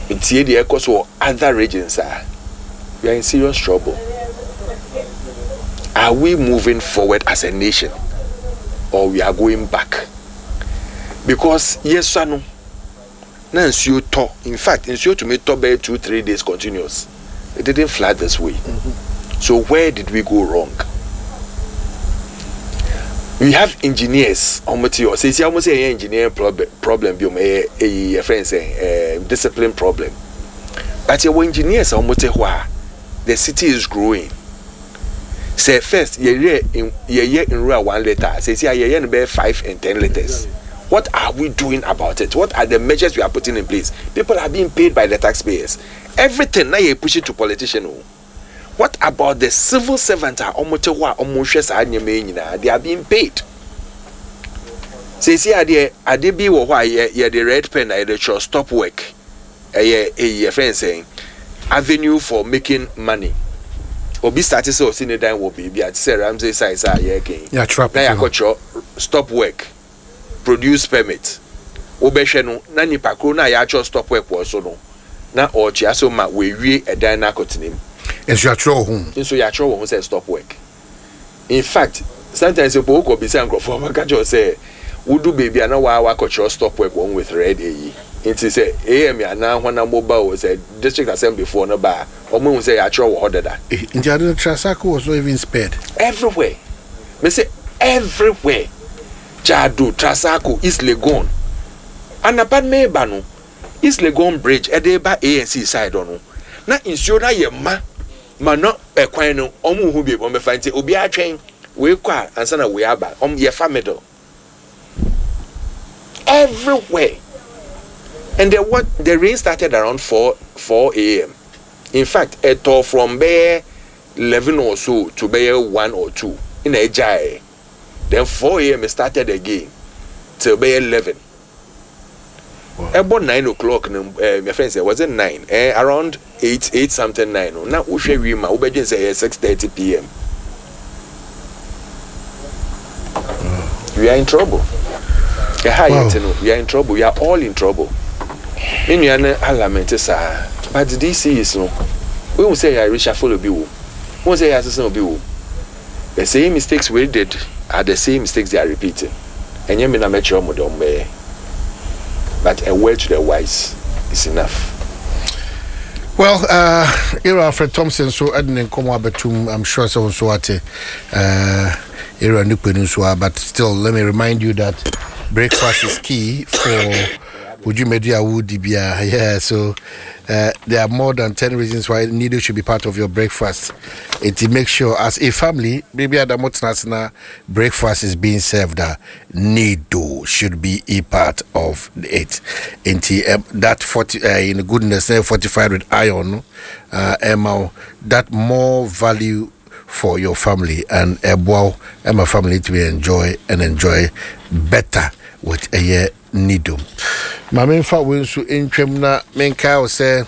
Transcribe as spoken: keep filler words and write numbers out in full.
It's here the echoes or other regions are. We are in serious trouble. Are we moving forward as a nation, or we are going back? Because yes, I know. Now, in fact, in to me, top two, three days continuous. It didn't flood this way. Mm-hmm. So where did we go wrong? We have engineers. Almost you say, almost say engineering problem. Problem, be a a friend saying discipline problem. But your engineers almost why the city is growing. Say first, ye ye in ye ye in real one letter. Say see ye ye in five and ten letters. What are we doing about it? What are the measures we are putting in place? People are being paid by the taxpayers. Everything now you push it to politicians. What about the civil servants? They are being paid. Say see are they are they be why ye the red pen I the stop work. A a friend saying avenue for making money. Obi started so seen a dime will be at Sir Ramsey size are ye again. Yeah, trap. Stop work. Produce permit. Obeshenu na nipa kro na ya cho stop work wo so no. Na o chia so ma we wie e dan na kotenem. Enso ya cho hon. Enso ya cho hon say stop work. In fact, sometimes you go be say nkrofo ma ka cho say wudu baby na wa wa ko cho stop work one with red ayi. It is say A M ya na hwana mobile was a district assembly before no ba. Omo say ya cho wo order that. India the Trasaco was not even spared. Everywhere. Me say everywhere. Jadu, Trasaco, East Legon. And apart me banu, East Legon Bridge, a day by A N C side on. Na insiona ye ma, ma no e kwano, omu who be on the find obi a train, we qua, and sana we are back, om ye family. Everywhere. And the what the rain started around four a m. In fact, it all from there eleven or so to there one or two in a jai. Then four a m it started again till by eleven. Wow. About nine o'clock, uh, my friend said, was it nine? Uh, around eight, eight something nine. Now we share we ma. We say six thirty p m. We are in trouble. Wow. We are in trouble. We are all in trouble. In your lament, sir. But this is no. We will say I reach a follow you. We will say I say no. The same mistakes we did are the same mistakes they are repeating. And you may not make your model, but a word to the wise is enough. Well, uh, Era Alfred Thompson, so I didn't come up betum. I'm sure so so at uh, Era Nupenuswa, but still, let me remind you that breakfast is key for. Would you media would yeah, so uh, there are more than ten reasons why needle should be part of your breakfast. It makes sure as a family, maybe at the Motsnasna breakfast is being served. Uh, needle should be a part of it. And uh, that forty uh, in goodness, uh, fortified with iron, uh, Emma, that more value for your family and a wow, and my family to enjoy and enjoy better with a year needle. My main fact will so in Tremna, main cow say.